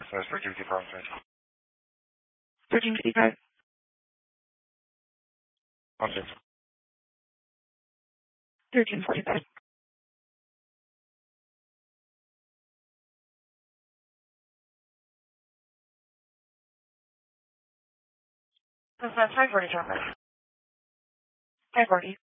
says for duty process. 1355. On 6. 1345. This is 540 traffic. 540.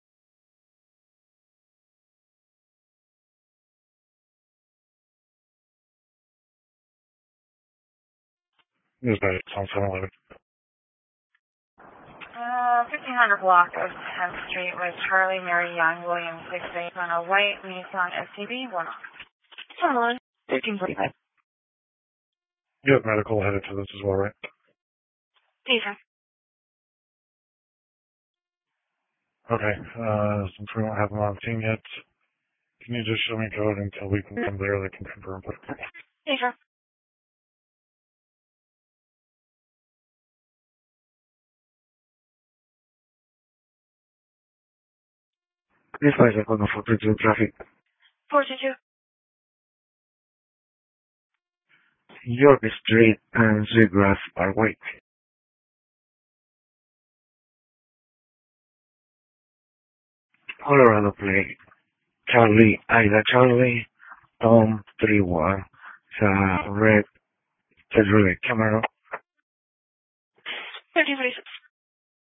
Dispatch on 711. 1500 block of 10th Street with Charlie Mary Young, William 68 on a white Nissan SUV, 1 off. 1345. You have medical headed to this as well, right? Decent. Okay, since we don't have them on scene yet, can you just show me code until we can come there, they can confirm? Decent. Dispatch, I call the 422 traffic. 422. York Street and Sweetgrass Parkway. Colorado plate. Charlie, Ida Charlie, Tom 31. Sa red Chevrolet Camaro. 1346.